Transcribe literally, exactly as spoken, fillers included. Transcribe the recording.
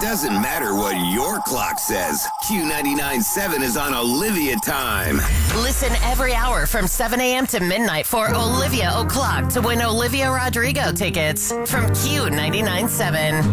doesn't matter what your clock says. Q ninety-nine point seven is on Olivia time. Listen every hour from seven a.m. to midnight for Olivia O'Clock to win Olivia Rodrigo tickets from Q ninety-nine point seven.